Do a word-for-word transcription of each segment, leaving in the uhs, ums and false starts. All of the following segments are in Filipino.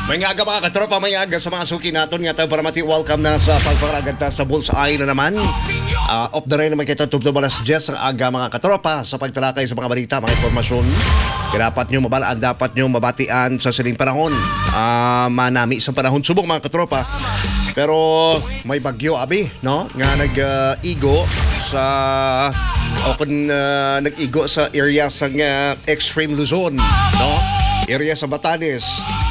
May nga mga katropa, may aga sa mga suki natin nga tayo para mati welcome na sa pagparagad ta sa Bullseye na naman. Uh, off the rain naman kita tubdo balas Jess ang aga mga katropa sa pagtalakay sa mga balita, mga informasyon. Dapat nyo mabalaan, dapat nyo mabatian sa siling panahon. Uh, manami sa panahon subong mga katropa. Pero may bagyo abi, no? Nga nag-igo uh, sa o kung uh, nag-igo sa area sa uh, extreme Luzon, no? Area sa Batanes.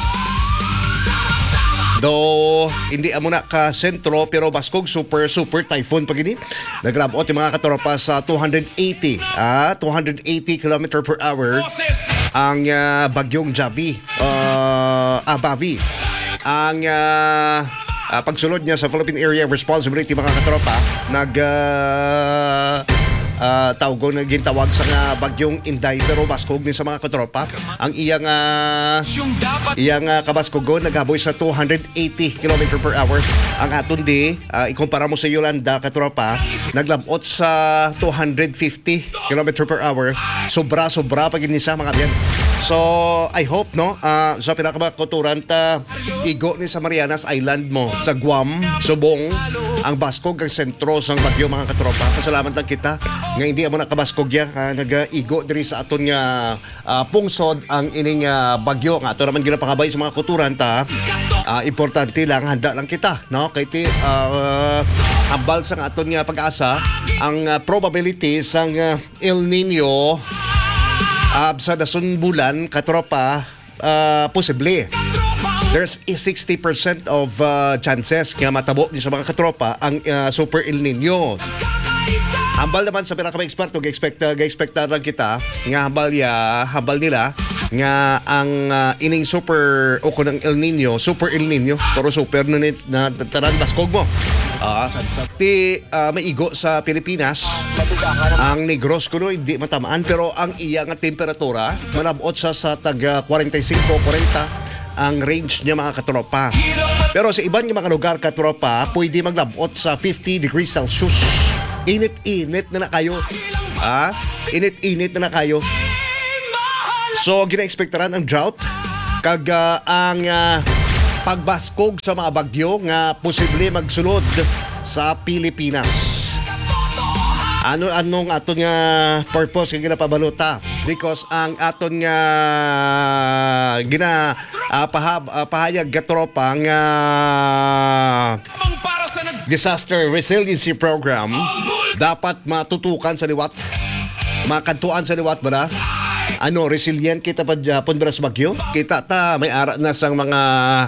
Do hindi amo na ka sentro pero baskog super super typhoon pagini. Nagrabot yung mga katropa sa two eighty ah two eighty kilometer per hour ang uh, bagyong Javi uh, ah Bavi. Ang uh, uh, pagsulod niya sa Philippine Area of Responsibility mga katropa nag uh, Uh, tawgo na gintawag sa nga bagyong Inday pero baskog ni sa mga katropa ang iyang uh, iyang uh, kabaskogon naghaboy sa two eighty kilometer per hour. Ang aton di uh, ikumpara mo sa Yolanda katropa naglabot sa two fifty kilometer per hour. Sobra sobra pag ini sa mga biyan. So I hope no uh, sa pinakabakuturan ta igo ni sa Marianas Island mo sa Guam, Subong ang baskog ang sentro sang bagyo mga katropa. Pasalamat lang kita nga hindi amo nakabaskog ya uh, nag-igo diri sa aton nga uh, pungsod ang ining uh, bagyo nga ato naman ginapakabay sa mga kuturan ta. Uh, importante lang handa lang kita no kay ti uh, hambal sa aton nga pag-asa ang uh, probability sang uh, El Nino uh, sa dason bulan katropa uh, posible. There's a sixty percent of uh, chances nga matabo ni sa mga katropa ang uh, super El Nino. Hambal naman sa pinaka-experto, ga-expect ga-expectar lang kita nga hambal ya, hambal nila nga ang uh, ining super o kunang El Nino, super El Nino, pero super na, na taran baskog mo. Ah, uh, ti uh, maigo sa Pilipinas. Ang Negros kuno hindi matamaan pero ang iya nga temperatura manabot sa sa tag forty-five forty ang range niya mga katropa. Pero sa ibang mga lugar katropa, pwede maglabot sa fifty degrees Celsius. Init-init na na kayo. Ah, init-init na na kayo. So, gina-expectaran ang drought kag uh, ang uh, pagbaskog sa mga bagyo nga posible magsulod sa Pilipinas. Ano anong aton nga purpose nga ginapabalota? Because ang aton nga gina uh, pahab, uh, pahayag gatropa nga disaster resiliency program dapat matutukan sa liwat, makantuan sa liwat ba na? Ano, resilient kita pa Japon ba sa bagyo? Kita ta may ara na sang mga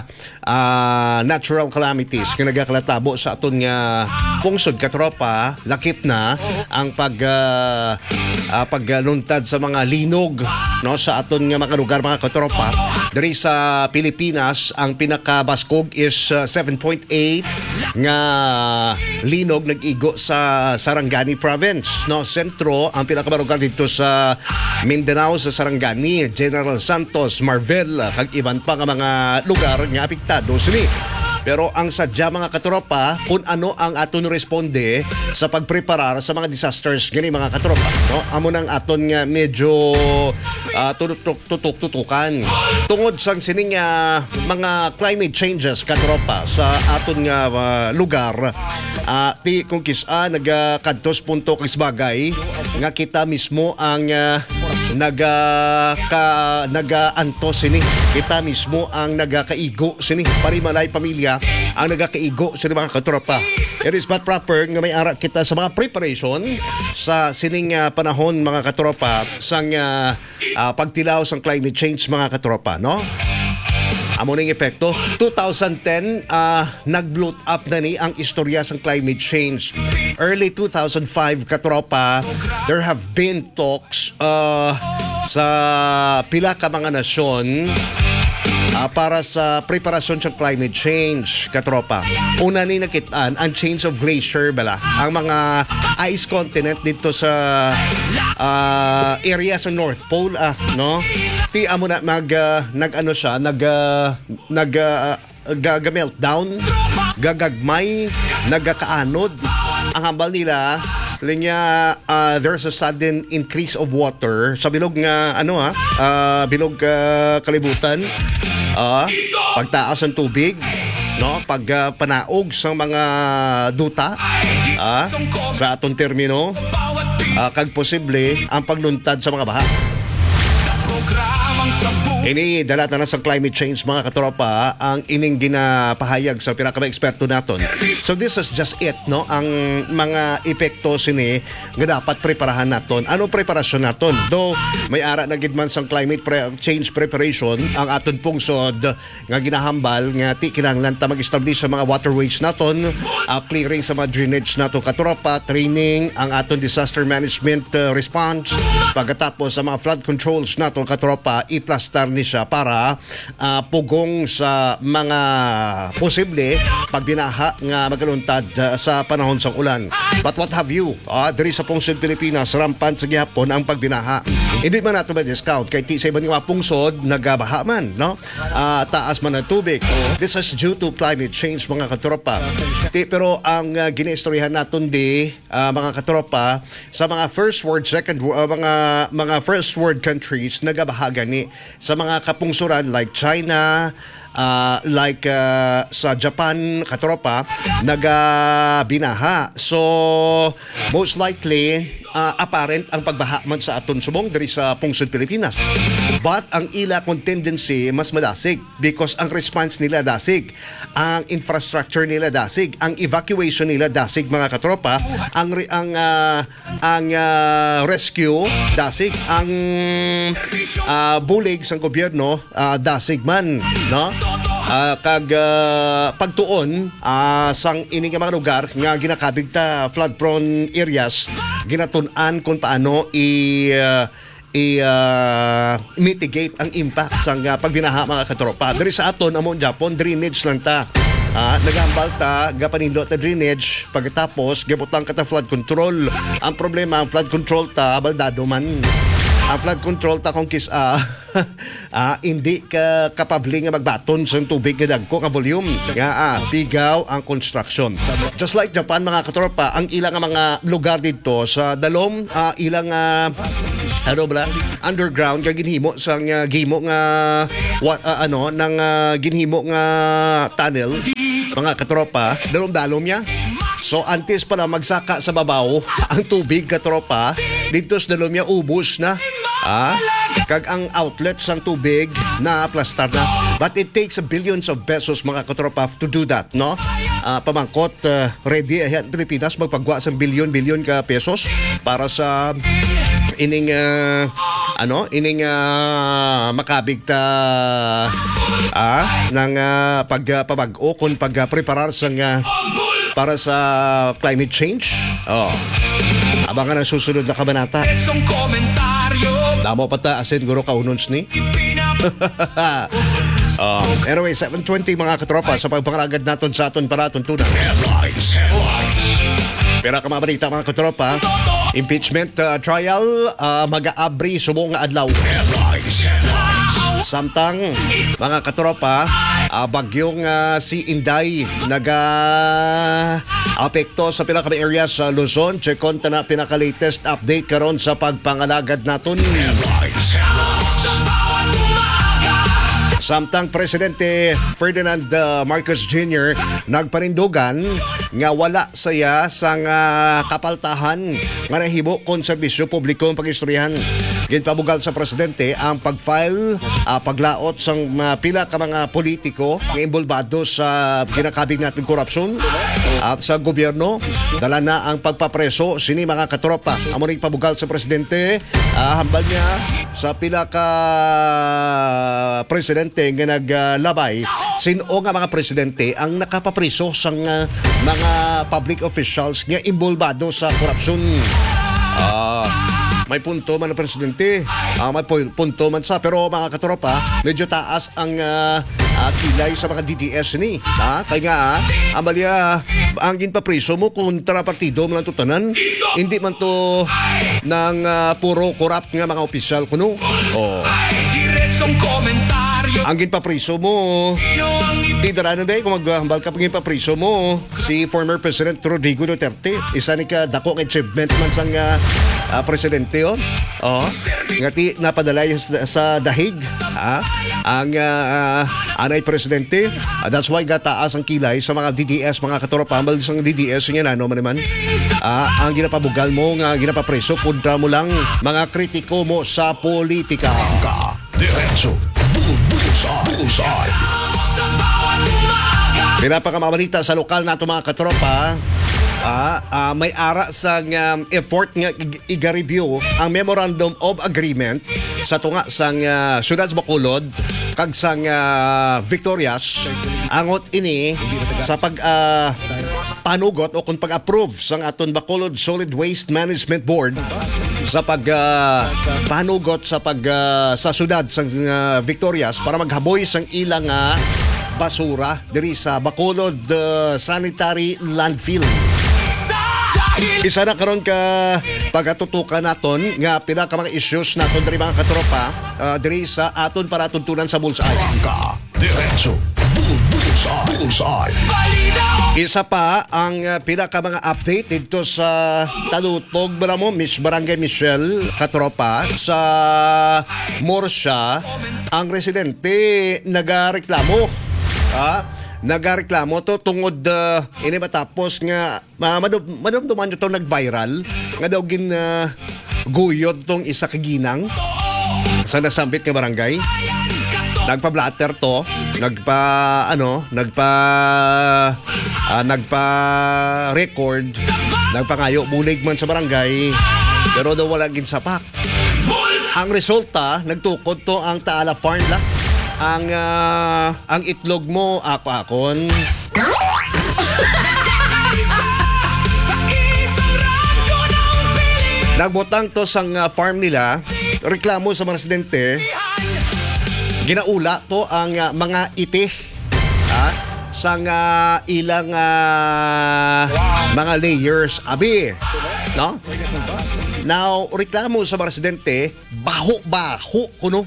uh, natural calamities nga nagakalatabo sa aton nga pungsod katropa, lakip na ang pag uh, uh, pagluntad sa mga linog no sa aton nga mga lugar mga katropa. Diri sa Pilipinas ang pinakabaskog is uh, seven point eight nga linog nag-igo sa Sarangani province no sentro ang pinakabarugan dito sa Mindanao sa Sarangani, General Santos, Marvel kag iban pa nga mga lugar nga apektado sini. Pero ang sadya mga katropa kung ano ang aton responde sa pagpreparar sa mga disasters gani mga katropa no amo nang aton nga medyo uh, tutuk-tutukan tungod sang sining uh, mga climate changes katropa sa aton nga uh, lugar uh, ti kung kisa nagakadtos punto kis bagay nga kita mismo ang uh, naga ka naga-antos sini kita mismo ang nagakaigo sini parimalay pamilya ang nagakaigo sa mga katropa. It is but proper nga may ara kita sa mga preparation sa sining uh, panahon mga katropa sang uh, uh, pagtilaw sang climate change mga katropa no. Amo ning epekto twenty ten uh, nag-blow up na ni ang istorya sang climate change. Early two thousand five katropa there have been talks uh, sa pila ka mga nasyon uh, para sa preparasyon sa climate change katropa. Una ni nakitaan ang change of glacier bala ang mga ice continent dito sa uh, area sa North Pole ah, no ti amo na mag uh, nag-ano siya nag uh, nag uh, gaga-meltdown gagagmay nagakaanod ang hambal nila linya uh, there's a sudden increase of water sa bilog nga ano ha uh, bilog uh, kalibutan uh, pagtaas ng tubig, no, pag uh, panaog sa mga duta ah, sa atong termino, uh, kag posible ang pagluntad sa mga baha. Ini dalat na sa climate change mga katropa ang ining ginapahayag sa pinaka-eksperto naton. So this is just it, no? Ang mga epekto sini nga dapat preparahan naton. Ano preparasyon naton? Do may ara na gid man sang climate pre- change preparation ang aton pungsod nga ginahambal nga ti kinahanglan ta mag-establish sa mga waterways naton, uh, clearing sa mga drainage naton katropa, training ang aton disaster management uh, response, pagkatapos sa mga flood controls naton katropa, i-plaster ni siya para uh, pugong sa mga posible pagbinaha nga magaluntad uh, sa panahon sa ulan. But what have you? Uh, diri sa pungsod Pilipinas, rampant sa gihapon ang pagbinaha. Hindi man nato ma-discount kay ti sa ibang mga pungsod nagabaha man, no? Uh, taas man ang tubig. This is due to climate change mga katropa. Ti, pero ang uh, ginaistoryahan naton di uh, mga katropa sa mga first world, second uh, mga mga first world countries nagabaha gani sa mga kapungsuran like China, uh, like uh, sa Japan, katropa, nagabinaha. So, most likely, uh, apparent ang pagbaha man sa aton subong diri sa pungsod Pilipinas. But ang ila kung tendency mas madasig because ang response nila dasig, ang infrastructure nila dasig, ang evacuation nila dasig mga katropa, ang ang uh, ang uh, rescue dasig, ang uh, bulig sa gobyerno uh, dasig man, no? Uh, kag uh, pagtuon uh, sang ini nga mga lugar nga ginakabig ta flood prone areas, ginatun-an kung paano i uh, i uh, mitigate ang impact sang uh, pagbinaha mga katropa. Diri sa aton among Japon drainage lang ta. Ah, nagambal ta gapanindot ta drainage, pagkatapos gibutang ka ta flood control. Ang problema ang flood control ta baldado man. Ang flood control ta kung kis ah, ah hindi ka kapabli nga magbaton sa tubig nga dagko ka volume. Nga ah, bigaw ang construction. Just like Japan mga katropa, ang ilang mga lugar dito sa dalom, ah, ilang ah, ano ba underground kag ginhimo sang uh, gihimo nga what, uh, ano nang uh, ginhimo nga tunnel mga katropa, dalom-dalom niya. So antes pala magsaka sa babaw ang tubig katropa, dito sa dalom niya ubos na. Ah, kag ang outlets ng tubig na plastar na. But it takes a billions of pesos mga katropa to do that, no? Uh, pamangkot uh, ready ayan Pilipinas magpagwa sa bilyon-bilyon ka pesos para sa ining uh, ano ining uh, makabig ta ah ng uh, pagpabag-o kung pagpreparar sa uh, para sa climate change. Oh. Abangan ang susunod na kabanata. Damo pa ta asin guro kaunons ni. Oh. Anyway, seven twenty mga katropa sa pagpangalagad naton sa aton para tuntunan. Headlines. Headlines. Pero kamabalita mga katropa, impeachment uh, trial uh, mag-aabri subong nga adlaw. Headlines. Headlines. Samtang mga katropa, uh, bagyong uh, si Inday naga apekto sa pinaka area sa Luzon. Checkon ta na pinaka-latest update karon sa pagpangalagad naton. Headlines. Samtang Presidente Ferdinand uh, Marcos Junior nagparindugan nga wala saya sang uh, kapaltahan nga nahimo kon serbisyo publiko ang pag-istoryahan. Ginpabugal sa Presidente ang pag-file, uh, paglaot sang uh, pila ka mga politiko nga involvado sa ginakabig natin korupsyon at sa gobyerno. Dala na ang pagpapreso sini mga katropa. Amo ring pabugal sa Presidente, uh, hambal niya sa pila ka presidente nga naglabay, sino nga mga presidente ang nakapapriso sa uh, mga public officials nga involvado sa korupsyon. Ah, uh, may punto man ang presidente, uh, may punto man sa, pero mga katropa, medyo taas ang uh, uh, kilay sa mga D D S ni. Ha? Kaya nga, uh, amalya, ang ginpapriso mo kontra partido mo lang tutanan, hindi man to ng uh, puro corrupt nga mga opisyal kuno. Oh. Ang ginpapriso mo, di darano day kung maghambal ka pag ginpapriso mo, si former President Rodrigo Duterte, isa ni ka dakong achievement man sang uh, uh, presidente yun. Oh, ngati napadala sa, sa dahig, ha? ang uh, anay presidente. Uh, that's why gataas ang kilay sa mga D D S, mga katropa. Mal sa D D S niya na, no man naman. Uh, ang ginapabugal mo, nga ginapapreso, punta mo lang mga kritiko mo sa politika. Diretso. Bullseye. Pinapakamabalita sa lokal na ito mga katropa. Ah, ah, may ara sa um, effort nga ig- iga-review ang Memorandum of Agreement sa tunga sang uh, Siyudad Bacolod kag sang uh, Victorias angot ini sa pag uh, panugot o kung pag-approve sang aton Bacolod Solid Waste Management Board sa pag uh, panugot sa pag uh, sa siyudad sang uh, Victorias para maghaboy sang ilang uh, basura diri sa Bacolod uh, Sanitary Landfill. Isa na karon ka pagatutukan naton nga pila ka mga issues naton diri mga katropa uh, diri sa aton para tuntunan sa Bullseye. Bangka. Diretso. Bullseye. Isa pa ang uh, pila ka mga update dito sa Talutog bara mo Miss Barangay Michelle katropa sa Morsha. Ang residente nagareklamo. Ah, nagareklamo to tungod uh, ini matapos nga uh, madumduman nyo to nag-viral nga daw gin uh, guyod tong isa kaginang sa nasambit nga barangay. Nagpa-blatter to, nagpa ano, nagpa uh, nagpa record, nagpangayo bulig man sa barangay pero daw wala gin sapak. Ang resulta, nagtukod to ang Taala Farm la. Ang uh, ang itlog mo ako akon. Nagbotang to sang uh, farm nila, reklamo sa mga residente. Ginaula to ang uh, mga iti. Ha? Sang uh, ilang uh, mga layers abi. No? Now, reklamo sa mga residente, baho-baho kuno.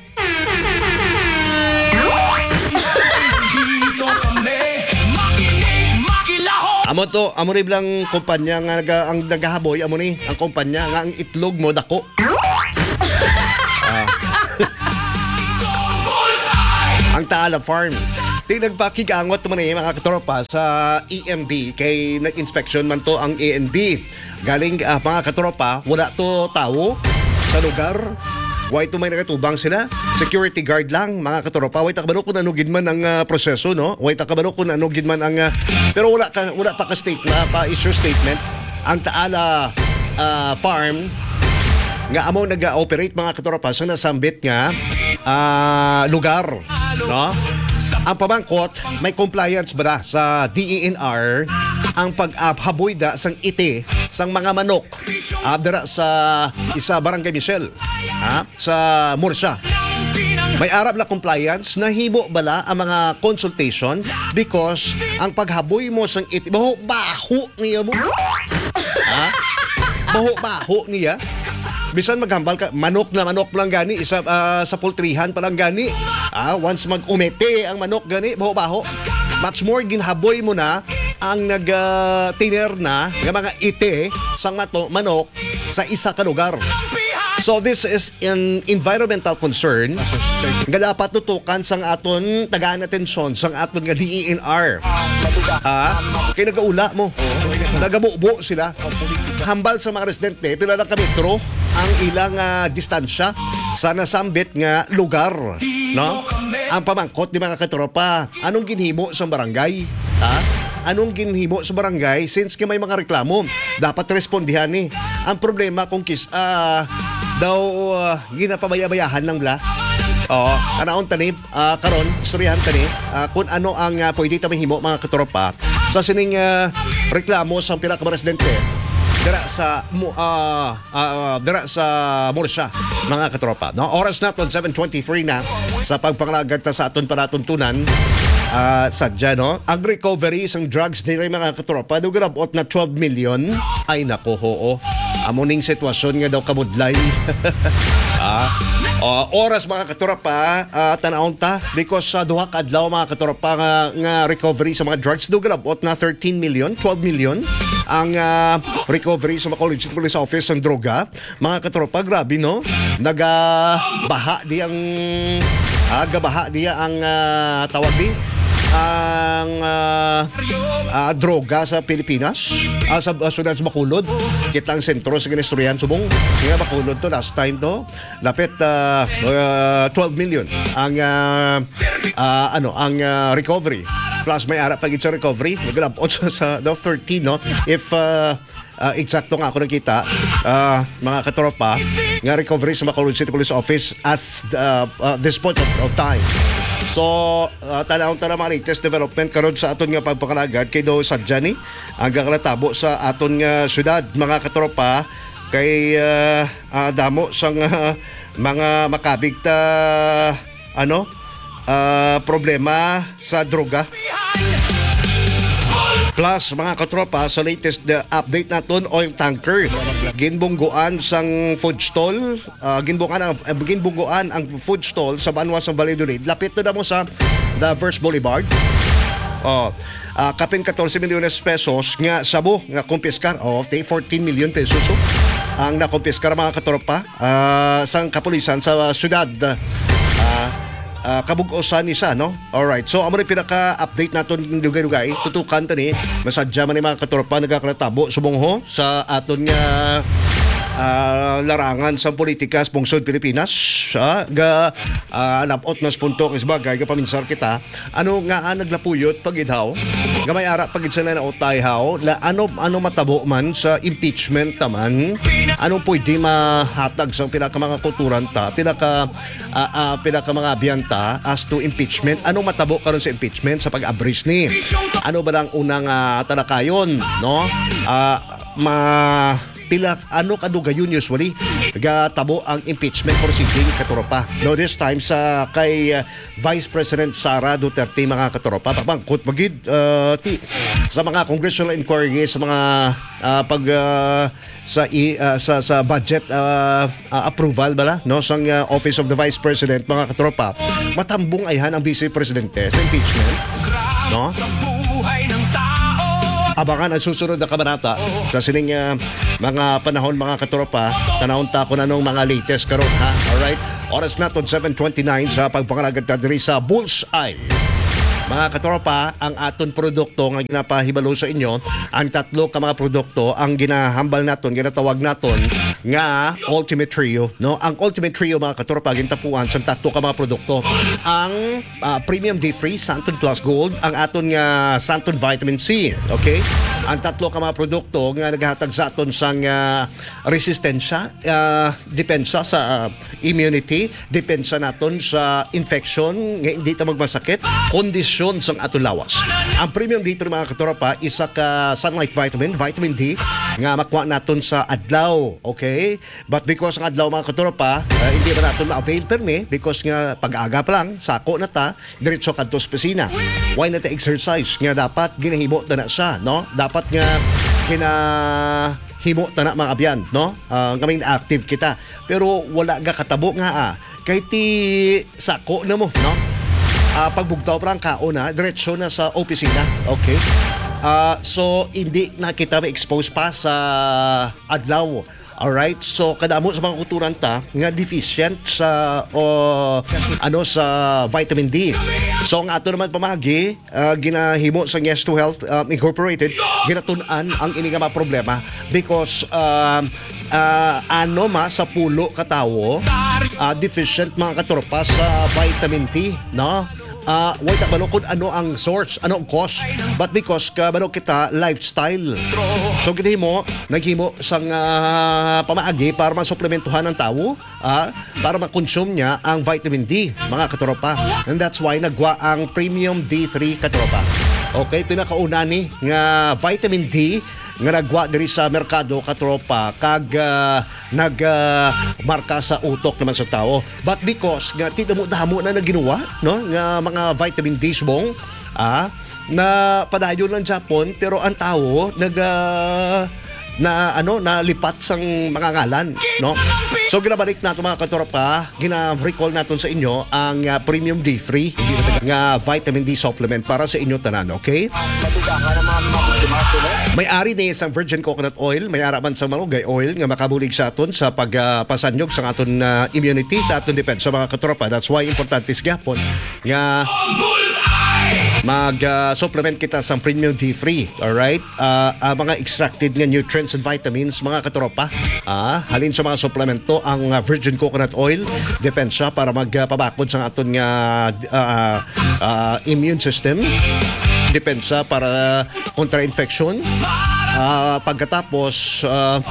Amo to, amo ni bilang kumpanya nga naga, ang nagahaboy, amo ni ang kumpanya nga ang itlog mo dako. Ah. Ang Taala Farm. Tinagpakigangot man eh mga katropa sa E M B kay nag-inspection man to ang E N B. Galing uh, mga katropa, wala to tao sa lugar. Why to may nakatubang sila? Security guard lang, mga katropa. Why takabalo kung anugid man ang uh, proseso, no? Why takabalo kung anugid man ang... Uh, pero wala, ka, wala pa ka-statement, pa issue statement. Ang Taala uh, Farm, nga amo nag-operate mga katropa sa nasambit nga uh, lugar, no? Ang pamangkot, may compliance ba sa D E N R ang pag-haboy da sang iti sang mga manok uh, dara sa isa Barangay Michelle ha? Sa Morsha. May arab na compliance, nahibo bala ang mga consultation because ang paghaboy mo sang iti, baho-baho niya mo. Ha? Baho-baho niya. Bisan maghambal ka, manok na manok lang gani, isa uh, sa poultryhan pa lang gani. Ah, once mag-umete ang manok gani, baho-baho. Much more ginhaboy mo na ang nag-tiner uh, na ng mga ite sang mato, manok sa isa ka lugar. So this is an environmental concern nga dapat tutukan sang aton tagaan atensyon sang aton nga D E N R. Ah, kay nagaula mo. Nagabubo sila. Hambal sa mga residente, pila lang ka metro ang ilang uh, distansya sa nasambit nga lugar, no? Ang pamangkot di mga katropa, anong ginhimo sa barangay? Ha? Anong ginhimo sa barangay since may mga reklamo? Dapat respondihan ni. Ang problema kung kis uh, daw uh, ginapabaya-bayahan lang bla. Oo, anaon tani uh, karon istoryahan tani uh, kung ano ang uh, pwede ta mahimo mga katropa sa sining uh, reklamo sa pila ka residente dira sa uh, uh, dira sa Morsha mga katropa. No, oras naton seven twenty-three na sa pagpanglagat sa aton paratuntunan. Uh, sadya no, ang recovery sang drugs diri mga katropa dugrabot na twelve million. Ay nako hoo. Amuning sitwasyon nga daw kamudlay. ah, uh, oras mga katropa uh, tanawon ta because sa uh, duha ka adlaw mga katropa nga, nga recovery sa mga drugs dugrabot na thirteen million, twelve million ang uh, recovery sa Bacolod City Police Office ng droga. Mga katropa, grabe no? Nagabaha di ang Ah, gabaha diya ang ah, tawag di ang ah, ah, droga sa Pilipinas, ah, sa uh, sunod sa Bacolod. Kitang sentro sa ginistoryahan subong. Nga Bacolod to last time to. Lapit ah, uh, twelve million ang ah, ah, ano ang ah, recovery. Plus may ara pagit sa recovery. Naglabot sa, sa the thirteen no. If uh, uh, eksakto nga ako nakita uh, mga katropa nga recovery sa Bacolod City Police Office as uh, uh, this point of, of time. So, uh, tanawang tanang mga latest development karon sa aton nga pagpakalagad kay do sadya ni ang kalatabo sa aton nga syudad mga katropa kay uh, uh, damo sang uh, mga makabig ta ano uh, problema sa droga. Plus, mga katropa, sa latest uh, update naton, oil tanker. Ginbungguan sang food stall. Uh, ginbungguan, ang, uh, ginbungguan ang food stall sa Banwa sa Valladolid. Lapit na mo sa the First Boulevard. Oh, uh, kapin fourteen milyones pesos nga sabo nga kumpiskar. Oh, fourteen million pesos. Oh, ang nakumpiskar mga katropa uh, sang kapulisan sa syudad. Uh, Uh, kabug-osan ni siya, no? Alright. So, amo rin pinaka-update naton ng dugay-dugay. Tutukan to ni. Masadya man ni mga katropa nagkakalatabo subongho sa aton nga uh, larangan sa politika sa pungsod Pilipinas. Uh, ga uh, napot nas punto is bagay ga paminsar kita. Ano nga uh, naglapuyot pagidhaw? Gamay ara pagid sa na utay haw. La ano ano matabo man sa impeachment taman. Ano pwede mahatag sa pinaka mga kulturan ta, pinaka uh, uh, pinaka mga biyanta as to impeachment. Ano matabo karon sa impeachment sa pag-abris ni? Ano ba lang unang uh, talakayon, no? Uh, ma pila ano kadugayon usually gatabo ang impeachment proceeding katropa. No, this time sa kay uh, Vice President Sara Duterte mga katropa pagpangkot magid uh, ti sa mga congressional inquiry sa mga uh, pag uh, sa i, uh, sa sa budget uh, uh, approval bala no sang uh, Office of the Vice President mga katropa matambong ayhan ang Vice Presidente sa impeachment no. Abangan ang susunod na kabanata sa sining uh, mga panahon mga katropa. Tanawon ta ko na nung mga latest karon ha. Alright. Oras naton seven twenty-nine sa pagpangalagad ta diri sa Bullseye. Mga katropa, ang aton produkto nga ginapahibalo sa inyo, ang tatlo ka mga produkto ang ginahambal naton, ginatawag naton nga Ultimate Trio, no? Ang Ultimate Trio mga katropa gintapuan sa tatlo ka mga produkto. Ang uh, Premium D-Free Santon Plus Gold, ang aton nga Santon Vitamin C, okay? Ang tatlo ka mga produkto nga naghatag sa aton sang uh, resistensya, uh, depensa sa uh, immunity, depensa naton sa infection, nga hindi ta magmasakit, kondisyon sa aton lawas. Ang premium dito mga katropa isa ka sunlight vitamin, vitamin D nga makuha naton sa adlaw, okay? But because ang adlaw mga katropa, uh, hindi ba naton ma-avail permi because nga pag-aga pa lang, sako na ta, diretso kadto sa opisina. Why na ta exercise? Nga dapat ginahimo ta na siya, no? Dapat nga kina himo ta na mga abyan, no? Uh, ngamin active kita. Pero wala ga katabo nga ah. Kay ti sako na mo, no? Uh, pagbugtaw pa lang kao na, diretso na sa opisina. Okay? Uh, so, hindi na kita ma-expose pa sa adlaw. Alright? So, kadamo sa mga kulturan ta nga deficient sa o, ano sa vitamin D. So, ang ato naman pamagi, uh, ginahimo sa Yes to Health um, Incorporated, ginatunan ang ini nga mga problema because um, uh, ano ma sa pulo katawo uh, deficient mga katropa sa vitamin D, no? Uh, wait, balo kung ano ang source, ano ang cause, but because ka balo kita lifestyle. So ginahimo, naghimo sang uh, pamaagi para masuplementuhan ng tao, uh, para ma-consume niya ang vitamin D, mga katropa. And that's why nagwa ang Premium D three katropa. Okay, pinakauna ni nga vitamin D nga nagwa diri sa merkado katropa kag uh, nag uh, marka sa utok naman sa tao, but because nga ti damo damo na naginawa no nga mga vitamin D subong ah na padayon lang Japon pero ang tao nag uh, na ano na lipat sang mga ngalan no. So ginabalik nato mga katropa, gina-recall natin sa inyo ang uh, Premium D Free nga vitamin D supplement para sa inyo tanan, okay? May-ari ni isang virgin coconut oil, may araman sa malunggay oil nga makabulig sa aton sa pagpasanyog sa aton uh, immunity, sa aton depensa mga katropa. That's why importante sa gapon nga mag-supplement uh, kita sa Premium D Free, alright? Uh, uh, mga extracted nga nutrients and vitamins, mga katropa. Uh, halin sa mga supplemento ang uh, virgin coconut oil, depensa para magpabakod sa aton nga uh, uh, immune system, depensa para kontra infection. Uh, pagkatapos, uh,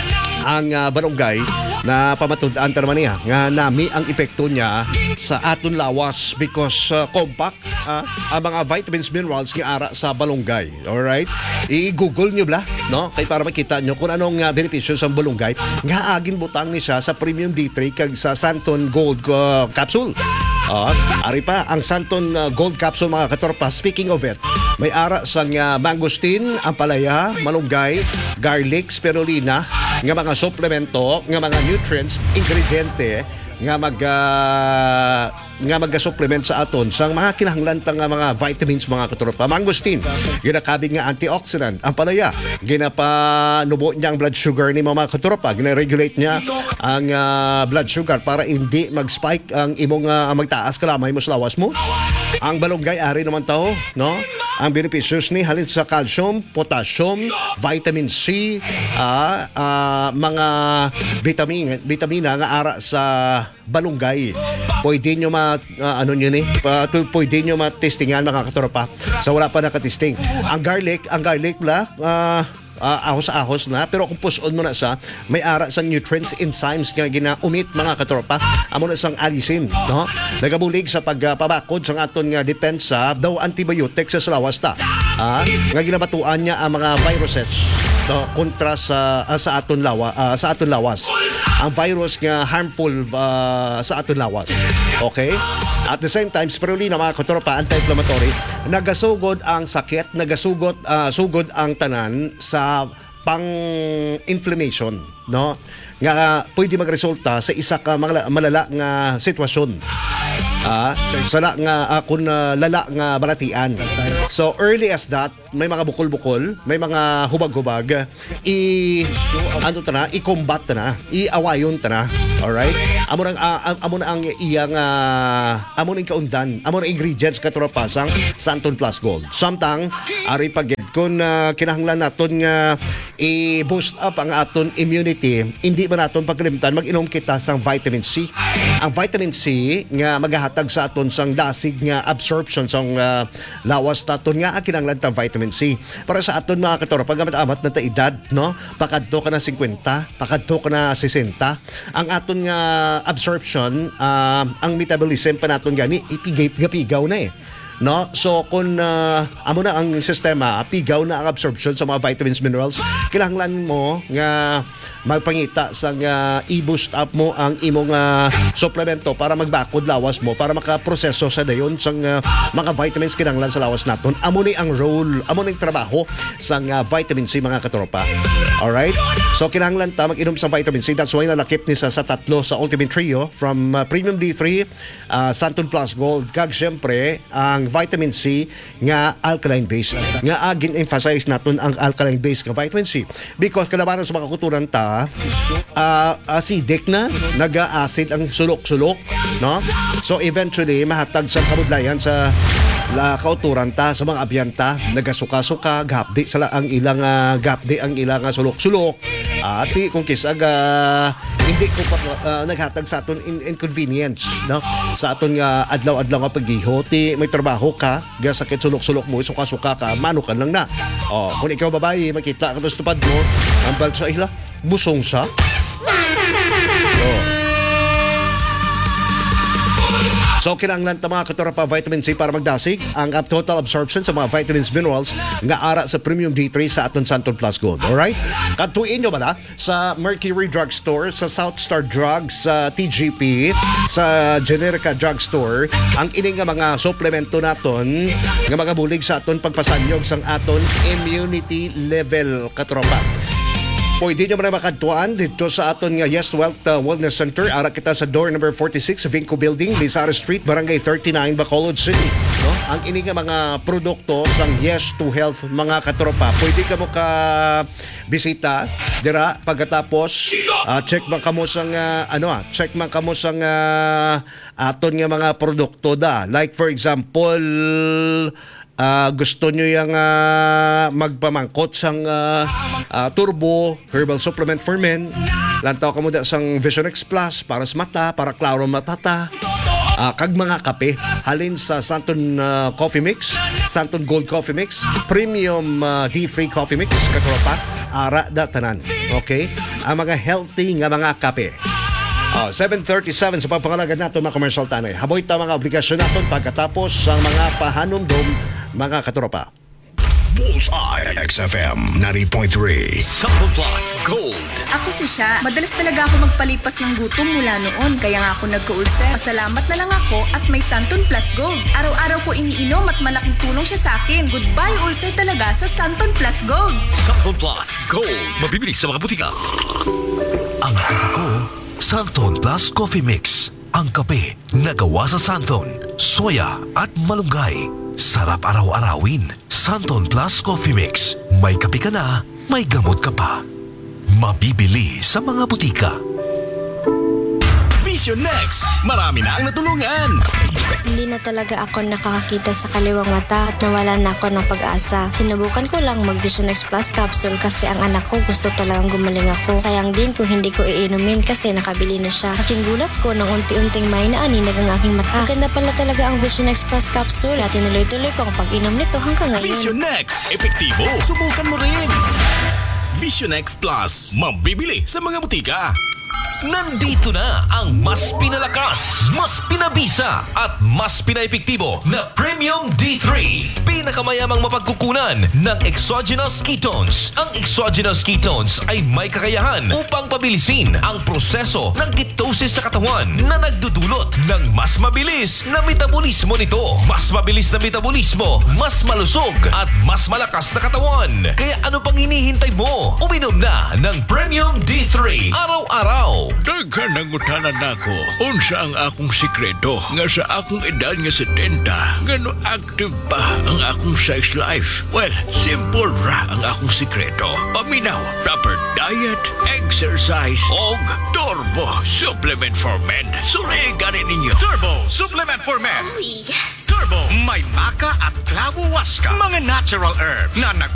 ang uh, balunggay na pamatud-an ta naman niya nga nami ang epekto niya sa aton lawas because uh, compact uh, ang mga vitamins, minerals nga ara sa balunggay. Alright? I-google nyo bla, no? Kay para makita nyo kung anong uh, benepisyo sa balunggay nga agin butang ni siya sa Premium D three kag sa Santon Gold uh, Capsule. Uh, ari pa ang Santon uh, Gold Capsule mga katorpa. Speaking of it, may ara sang uh, mangosteen, ampalaya, malunggay, garlic, spirulina nga mga suplemento, nga mga nutrients, ingrediente nga mag uh, nga mag-supplement sa aton sa mga kinahanglan nga mga vitamins mga katropa. Mangosteen, ginakabig nga antioxidant. Ang palaya, ginapanubo niya ang blood sugar ni mga katropa. Gina-regulate niya ang uh, blood sugar para hindi mag-spike ang imong uh, magtaas kalamay mo sa lawas mo. Ang balunggay ari naman tao, no? Ang beneficios ni halin sa calcium, potassium, vitamin C, uh, uh, mga vitamin, vitamina nga ara sa balunggay. Pwede nyo ma, uh, ano nyo ni, uh, pwede nyo ma-testingan mga katropa sa wala pa nakatisting. Ang garlic, ang garlic la, uh, uh, ahos-ahos na, pero kung puson mo na sa, may ara sa nutrients, enzymes nga ginaumit mga katropa, amo na sang alisin, no? Nagabulig sa pagpabakod sa aton nga depensa, daw antibiotic sa salawas ta. Ah, nga ginabatuan niya ang mga viruses no, kontra sa uh, sa aton lawa uh, sa aton lawas. Ang virus nga harmful uh, sa aton lawas. Okay? At the same time, spirulina mga katropa, anti-inflammatory, nagasugod ang sakit, nagasugod uh, sugod ang tanan sa pang-inflammation, no? Nga uh, pwede magresulta sa isa ka malala, malala nga sitwasyon. Ah, sala nga uh, kung uh, lala nga balatian. So early as that, may mga bukol-bukol, may mga hubag-hubag, i ano ta na, i-combat ta na, i-awayon ta na. All right? Amo nang uh, amo na ang iyang uh, amo nang kaundan, amo nang ingredients katurapasang Santon Plus Gold. Samtang ari pagid kun uh, kinahanglan naton nga i-boost up ang aton immunity, hindi man naton paglimtan mag-inom kita sang vitamin C. Ang vitamin C nga magahatag sa aton sang dasig nga absorption sang uh, lawas naton nga kinahanglan ta vitamin C. Para sa aton mga katorpa, pagamat-amat na ta edad, no? Pakadto ka na fifty, pakadto ka na sixty, ang aton nga absorption, uh, ang metabolism pa naton gani ipigaw na eh. No? So kung uh, amo na ang sistema, pigaw na ang absorption sa mga vitamins, minerals, kinahanglan mo nga magpangita sa nga i-boost up mo ang imong uh, suplemento para magbakod lawas mo, para makaproseso sa dayon sa uh, mga vitamins kinahanglan sa lawas naton. Amo ni ang role, amo ni ang trabaho sa uh, vitamin C mga katropa. Alright? So kinahanglan ta mag-inom sa vitamin C. That's why nalakip ni sa, sa tatlo sa Ultimate Trio from uh, Premium D three, uh, Santon Plus Gold, kag syempre ang vitamin C nga alkaline based. Nga agin emphasize naton ang alkaline based nga vitamin C because kalabanan sa mga kuturan ta uh, acidic na, naga-acid ang sulok-sulok, no? So eventually mahatag sa kabudlayan sa la kauturan ta sa mga abyanta, nagasuka-suka, gapdi sala ang ilang uh, gapdi ang ilang uh, sulok-sulok. At uh, kung kisag uh, hindi ko pa uh, naghatag sa aton in- inconvenience, no? Sa aton nga uh, adlaw-adlaw nga paggiho, ti may trabaho ka, ga sakit sulok-sulok mo, suka-suka ka, manukan lang na. Oh, kung ikaw babae, makita ka to sa tupad mo, ang bal sa ila, busong sa. Oh. So kinahanglan ta mga katorpa vitamin C para magdasig ang uh, total absorption sa mga vitamins, minerals nga ara sa Premium D three sa aton Santon Plus Gold. Alright? Kadtuin nyo ba na sa Mercury Drugstore, sa South Star Drugs, sa T G P, sa Generica Drugstore, ang ining nga mga suplemento naton nga magabulig sa aton pagpasanyog sang aton immunity level katropa. Pwede nyo man makadtuan dito sa aton nga Yes Wealth uh, Wellness Center. Ara kita sa door number forty-six, Vinco Building, Lizara Street, Barangay thirty-nine, Bacolod City. No? Ang ini nga mga produkto sang Yes to Health, mga katropa. Pwede ka mo ka bisita dira pagkatapos uh, check man kamo sang uh, ano ah, check man kamo sang uh, aton nga mga produkto da. Like for example, Uh, gusto nyo yung uh, magpamangkot sang uh, uh, turbo herbal supplement for men, lantaw ka mo da sang Vision X Plus para sa mata, para klaro matata, uh, kag mga kape halin sa Santon uh, Coffee Mix, Santon Gold Coffee Mix, Premium uh, D-Free Coffee Mix, katropa, ara da tanan. Okay? Ang mga healthy nga mga kape. Oh, seven thirty-seven sa pagpangalagan nato mga commercial tanay. Haboy ta mga obligasyon naton pagkatapos sa mga pahanumdom mga katropa. Bullseye X F M ninety point three. Sample Plus Gold. Ako si Sha. Madalas talaga ako magpalipas ng gutom mula noon. Kaya nga ako nagka-ulcer. Pasalamat na lang ako at may Santon Plus Gold. Araw-araw ko iniinom at malaking tulong siya sa akin. Goodbye ulcer talaga sa Santon Plus Gold. Sample Plus Gold. Mabibili sa mga butika. Ang kape ko, Santon Plus Coffee Mix. Ang kape na gawa sa Santon, soya at malunggay. Sarap araw-arawin. Santon Plus Coffee Mix. May kape ka na, may gamot ka pa. Mabibili sa mga butika. Vision Next. Marami na ang natulungan. Hindi na talaga ako nakakakita sa kaliwang mata at nawala na ako ng pag-asa. Sinubukan ko lang mag Vision X Plus capsule kasi ang anak ko gusto talagang gumaling ako. Sayang din kung hindi ko iinumin kasi nakabili na siya. Aking gulat ko nang unti-unting may naaninag ang aking mata. Ganda pala talaga ang Vision X Plus capsule at tinuloy-tuloy ko ang pag-inom nito hanggang ngayon. Vision Next. Epektibo. Subukan mo rin. Vision X Plus. Mabibili sa mga butika. Nandito na ang mas pinalakas, mas pinabisa at mas pinaepektibo na Premium D three. Pinakamayamang mapagkukunan ng exogenous ketones. Ang exogenous ketones ay may kakayahan upang pabilisin ang proseso ng ketosis sa katawan na nagdudulot ng mas mabilis na metabolismo nito. Mas mabilis na metabolismo, mas malusog at mas malakas na katawan. Kaya ano pang hinihintay mo? Uminom na ng Premium D three araw-araw. Daghan ang utanan nako. Unsa ang akong sikreto nga sa akong edad nga setenta, ngano active pa ang akong sex life? Well, simple ra ang akong sikreto. Paminaw, proper diet, exercise, og Turbo Supplement for Men. Suliganin ninyo. Turbo Supplement for Men. Yes! Turbo, may maka at clavo waska, mga natural herb na nag